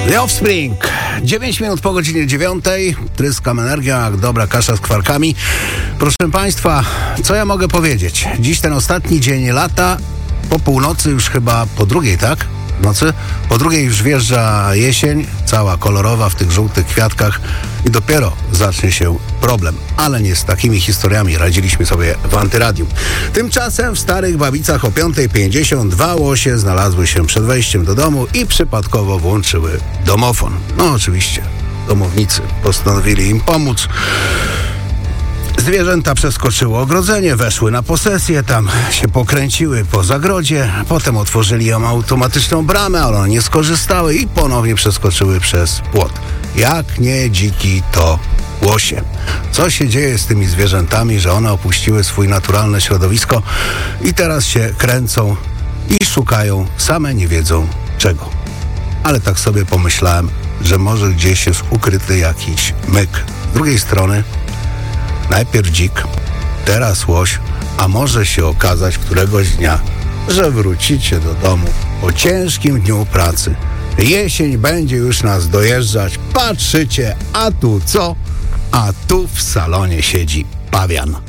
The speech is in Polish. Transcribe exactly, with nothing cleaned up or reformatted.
The Offspring. dziewięć minut po godzinie dziewiątej. Tryskam energią jak dobra kasza z kwarkami. Proszę Państwa, co ja mogę powiedzieć? Dziś ten ostatni dzień lata. Po północy już chyba po drugiej, tak? W nocy? Po drugiej już wjeżdża jesień, cała kolorowa w tych żółtych kwiatkach i dopiero zacznie się problem. Ale nie z takimi historiami radziliśmy sobie w Antyradiu. Tymczasem w Starych Babicach o piąta pięćdziesiąt dwa łosie znalazły się przed wejściem do domu i przypadkowo włączyły domofon. No oczywiście, domownicy postanowili im pomóc. Zwierzęta przeskoczyły ogrodzenie, weszły na posesję, tam się pokręciły po zagrodzie, potem otworzyli ją automatyczną bramę, ale one nie skorzystały i ponownie przeskoczyły przez płot. Jak nie dziki, to łosie. Co się dzieje z tymi zwierzętami, że one opuściły swój naturalne środowisko i teraz się kręcą i szukają, same nie wiedzą czego. Ale tak sobie pomyślałem, że może gdzieś jest ukryty jakiś myk. Z drugiej strony najpierw dzik, teraz łoś, a może się okazać któregoś dnia, że wrócicie do domu po ciężkim dniu pracy. Jesień będzie już nas dojeżdżać, patrzycie, a tu co? A tu w salonie siedzi pawian.